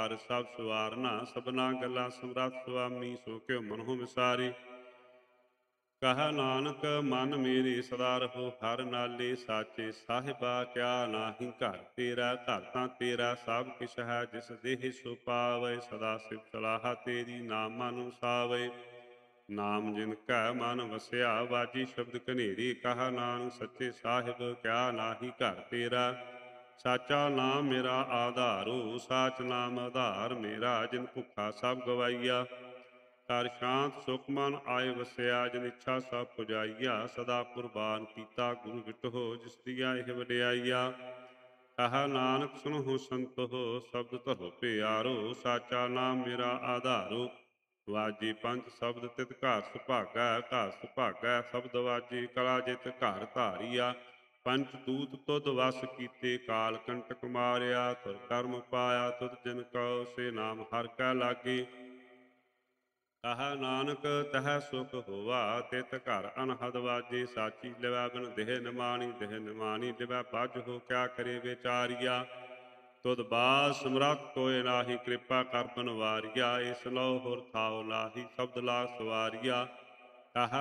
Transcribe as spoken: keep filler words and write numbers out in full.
ਹਰ ਸਭ ਸਵਾਰਨਾ, ਸਭਨਾ ਗੱਲਾਂ ਸਮਰੱਥ ਸੁਆਮੀ, ਸੋ ਕਿਉ ਮਨਹੁ ਵਿਸਾਰੀ। ਕਹਾ ਨਾਨਕ ਮਨ ਮੇਰੀ ਸਦਾ ਰਹੋ ਹਰ ਨਾਲੇ, ਸਾਚੇ ਸਾਹਿਬਾ ਕਿਆ ਨਾਹੀ ਘਰ ਤੇਰਾ। ਘਰ ਤਾਂ ਤੇਰਾ ਸਭ ਕਿਛ ਹੈ, ਜਿਸ ਦੇਹ ਸੋ ਪਾਵੈ, ਸਦਾ ਸਿਵ ਸਲਾਹਾ ਤੇਰੀ ਨਾਮ ਮਨ ਵਸਾਵੈ। ਨਾਮ ਜਿਨ ਕੈ ਮਨ ਵਸਿਆ, ਵਾਜੀ ਸ਼ਬਦ ਕਨੇਰੀ। ਕਹਾ ਨਾਨਕ ਸੱਚੇ ਸਾਹਿਬ ਕਿਆ ਨਾਹੀ ਘਰ ਤੇਰਾ। ਸਾਚਾ ਨਾਮ ਮੇਰਾ ਆਧਾਰੋ, ਸਾਚ ਨਾਮ ਆਧਾਰ ਮੇਰਾ। ਜਿਨ ਭੁੱਖਾ ਸਭ ਗਵਾਈਆ, ਘਰ ਸ਼ਾਂਤ ਸੁਖ ਮਨ ਆਏ ਵਸਿਆ। ਜਿਨ ਇੱਛਾ ਸਭ ਪੁਜਾਈਆ, ਸਦਾ ਕੁਰਬਾਨ ਕੀਤਾ ਗੁਰੂ ਵਿਟਹੁ, ਜਿਸ ਦੀਆ ਇਹ ਵਡਿਆਈਆ। ਕਹਾ ਨਾਨਕ ਸੁਣਹੁ ਸੰਤੋ, ਸ਼ਬਦ ਧਰੋ ਪਿਆਰੋ। ਸਾਚਾ ਨਾਮ ਮੇਰਾ ਆਧਾਰੋ, ਵਾਜੀ ਪੰਜ ਸ਼ਬਦ ਤਿਤ ਘਰ ਸੁਭਾਗੈ। ਘਰ ਸੁਭਾਗੈ ਸ਼ਬਦ ਵਾਜੀ, ਕਲਾ ਜਿਤ ਘਰ ਧਾਰੀਆ। ਪੰਚ ਦੂਤ ਤੁਧ ਵਸ ਕੀਤੇ, ਕਾਲ ਕੰਟਕ ਮਾਰਿਆ। ਤੁਰ ਕਰਮ ਪਾਇਆ ਤੁਧ ਜਿਨ ਕਉ, ਸੇ ਨਾਮ ਹਰਿ ਕੈ ਲਾਗੇ। ਕਹਾ ਨਾਨਕ ਤਹਿ ਸੁਖ ਹੋਵਾ, ਤਿਤ ਘਰ ਅਨਹਦ ਵਾਜੇ। ਸਾਚੀ ਲਿਵੈ ਬਿਨ ਦੇਹ ਨਿਮਾਣੀ, ਦੇਹ ਨਿਮਾਣੀ ਲਿਵੈ ਪਜ ਹੋ। ਕਿਆ ਕਰੇ ਵਿਚਾਰੀਆ, ਤੁਧ ਬਾਦ ਸਮਰੱਥ ਕੋਇ ਨਾਹੀ। ਕਿਰਪਾ ਕਰ ਬਨਵਾਰੀਆ, ਇਸ ਲਉ ਹੁਰ ਥਾਉ ਲਾਹੀ। ਸ਼ਬਦ ਲਾ ਸਵਾਰੀਆ। ਕਹਾ